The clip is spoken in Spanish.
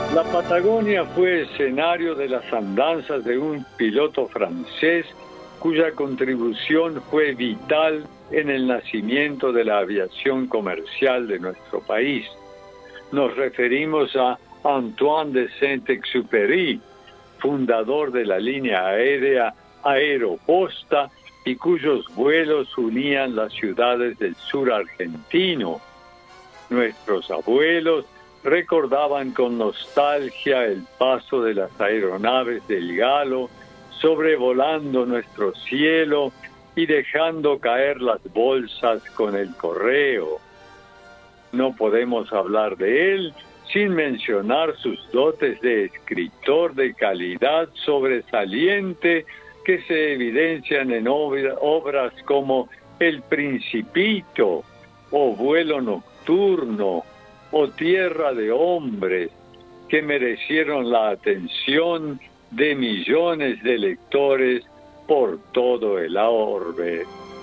La Patagonia fue escenario de las andanzas de un piloto francés cuya contribución fue vital en el nacimiento de la aviación comercial de nuestro país. Nos referimos a Antoine de Saint-Exupéry, fundador de la línea aérea Aeroposta y cuyos vuelos unían las ciudades del sur argentino. Nuestros abuelos recordaban con nostalgia el paso de las aeronaves del Galo sobrevolando nuestro cielo y dejando caer las bolsas con el correo. No podemos hablar de él sin mencionar sus dotes de escritor de calidad sobresaliente que se evidencian en obras como El Principito, o Vuelo Nocturno, o Tierra de Hombres, que merecieron la atención de millones de lectores por todo el orbe.